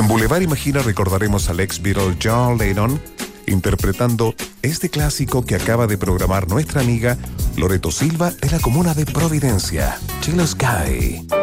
En Boulevard Imagina recordaremos al ex Beatle John Lennon interpretando este clásico que acaba de programar nuestra amiga Loreto Silva en la comuna de Providencia, Chile Sky.